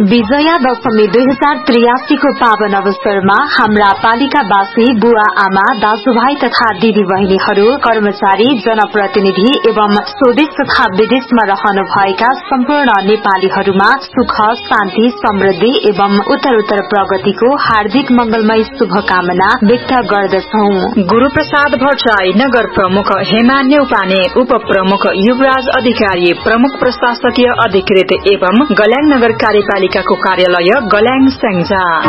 विजया दशमी 2083 को पावन अवसरमा हाम्रा पालिकावासी बुवा आमा दाजुभाइ तथा दिदी बहिनीहरू कर्मचारी जनप्रतिनिधि एवं स्वदेश तथा विदेशमा रहनुभएका सम्पूर्ण नेपालीहरूमा सुख शान्ति समृद्धि एवं उत्तरोत्तर प्रगतिको हार्दिक मंगलमय शुभकामना व्यक्त गर्दछौं। गुरूप्रसाद भट्टराई, नगर प्रमुख हेमान्य उपाने, उप प्रमुख युवराज अधिकारी, प्रमुख प्रशासकीय अधिकृत एवं गल्याङ नगर कार्यपालिकाको कार्यालय गल्याङ स्याङ्जा।